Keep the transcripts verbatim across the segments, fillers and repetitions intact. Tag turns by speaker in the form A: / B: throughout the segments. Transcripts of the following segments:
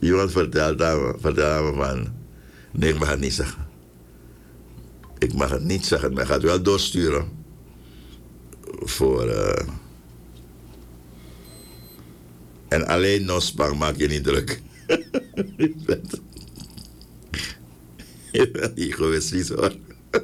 A: Iemand vertelt aan me, vertelt aan me van... Nee, ik mag het niet zeggen. Ik mag het niet zeggen, maar ik ga het wel doorsturen. Voor... Uh... En alleen Nospang, maak je niet druk. Je bent... Je bent egoïstisch hoor.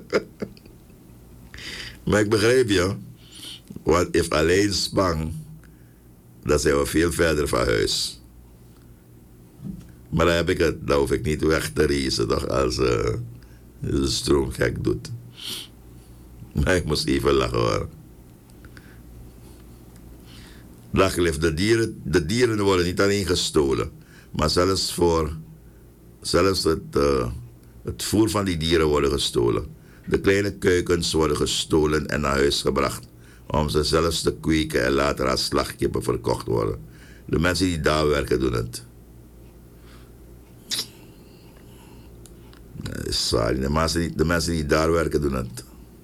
A: Maar ik begrijp je. Want if alleen Spang... Dan zijn we veel verder van huis. Maar dan heb ik het, dan hoef ik niet weg te racen, toch, als uh, de stroom gek doet. Maar ik moest even lachen hoor. Daglief, de dieren, de dieren worden niet alleen gestolen, maar zelfs voor, zelfs het, uh, het voer van die dieren worden gestolen. De kleine kuikens worden gestolen en naar huis gebracht, om ze zelfs te kweken en later als slagkippen verkocht worden. De mensen die daar werken doen het. Sorry, de mensen, die, de mensen die daar werken doen het.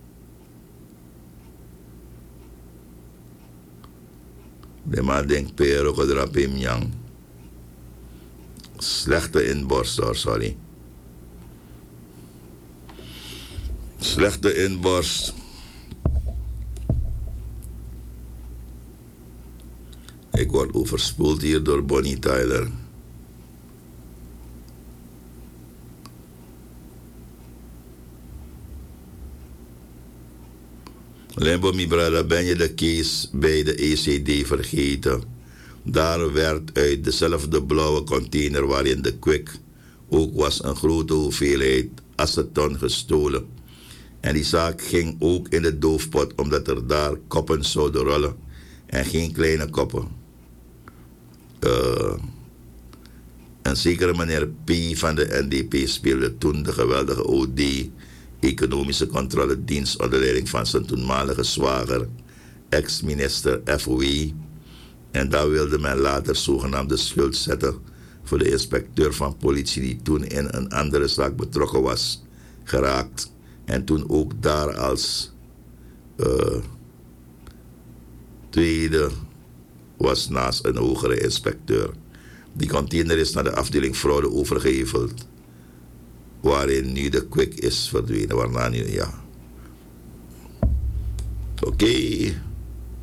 A: De man denkt pero kodrapim yang. Slechte inborst hoor, sorry. Slechte inborst. Ik word overspoeld hier door Bonnie Tyler. Limbo, mi brada, ben je de case bij de E C D vergeten? Daar werd uit dezelfde blauwe container waarin de kwik ook was een grote hoeveelheid aceton gestolen. En die zaak ging ook in de doofpot omdat er daar koppen zouden rollen en geen kleine koppen. Uh, een zekere meneer P. van de N D P speelde toen de geweldige O D, Economische Controledienst, onder leiding van zijn toenmalige zwager, ex-minister F W. En daar wilde men later zogenaamd de schuld zetten voor de inspecteur van politie die toen in een andere zaak betrokken was geraakt. En toen ook daar als uh, tweede was naast een hogere inspecteur. Die container is naar de afdeling fraude overgeheveld, waarin nu de kwik is verdwenen. Waarna nu, ja. Oké. Okay.